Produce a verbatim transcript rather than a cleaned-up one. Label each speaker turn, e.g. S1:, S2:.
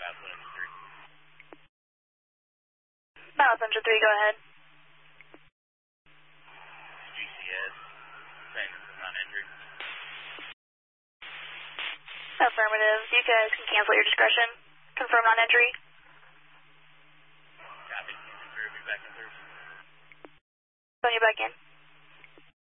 S1: Mouth Engine three, go ahead.
S2: G C S, same as non-entry.
S1: Affirmative. You guys can cancel your discretion. Confirm non-entry.